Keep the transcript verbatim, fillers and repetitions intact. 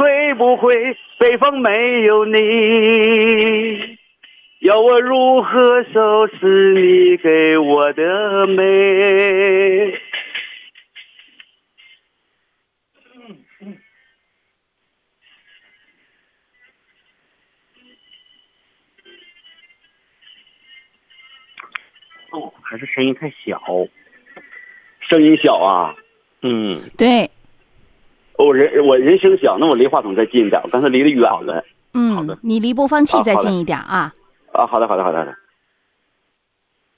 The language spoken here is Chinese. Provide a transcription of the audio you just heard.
会不会北方没有你？要我如何收拾你给我的美？哦，还是声音太小，声音小啊。嗯， 对。 我、哦、人我人声小，那我离话筒再近一点，我刚才离得远了。 嗯，你离播放器再近一点啊。 啊，好的，好的，好的，好的。